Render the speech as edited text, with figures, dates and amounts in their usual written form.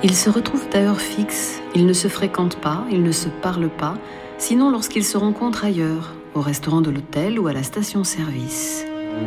Ils se retrouvent à heure fixe, ils ne se fréquentent pas, ils ne se parlent pas, sinon lorsqu'ils se rencontrent ailleurs, au restaurant de l'hôtel ou à la station-service.